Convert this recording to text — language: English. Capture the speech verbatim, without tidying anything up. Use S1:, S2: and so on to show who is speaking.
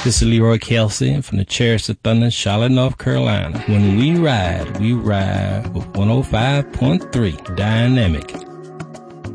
S1: This is Leroy Kelsey from the Cherish the Thunder in Charlotte, North Carolina. When we ride, we ride with one oh five point three Dynamic.